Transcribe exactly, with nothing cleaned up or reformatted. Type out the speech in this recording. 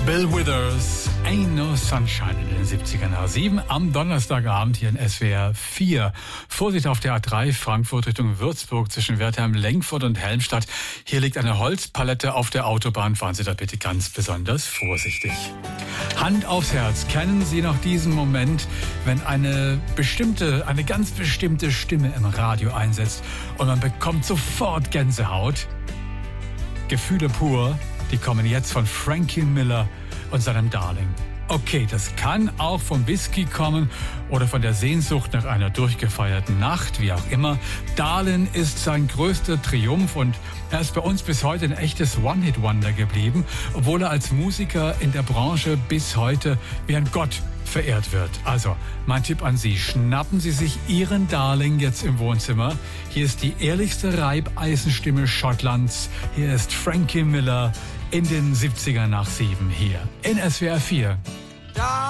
Bill Withers, Ain't No Sunshine in den siebzigern nach sieben am Donnerstagabend hier in S W R vier. Vorsicht auf der A drei Frankfurt Richtung Würzburg zwischen Wertheim, Lengfurt und Helmstadt. Hier liegt eine Holzpalette auf der Autobahn. Fahren Sie da bitte ganz besonders vorsichtig. Hand aufs Herz, kennen Sie noch diesen Moment, wenn eine bestimmte, eine ganz bestimmte Stimme im Radio einsetzt und man bekommt sofort Gänsehaut? Gefühle pur, die kommen jetzt von Frankie Miller und seinem Darling. Okay, das kann auch vom Whisky kommen oder von der Sehnsucht nach einer durchgefeierten Nacht, wie auch immer. Darling ist sein größter Triumph und er ist bei uns bis heute ein echtes One-Hit-Wonder geblieben, obwohl er als Musiker in der Branche bis heute wie ein Gott verehrt wird. Also, mein Tipp an Sie, schnappen Sie sich Ihren Darling jetzt im Wohnzimmer. Hier ist die ehrlichste Reibeisenstimme Schottlands. Hier ist Frankie Miller in den siebzigern nach sieben hier in S W R vier.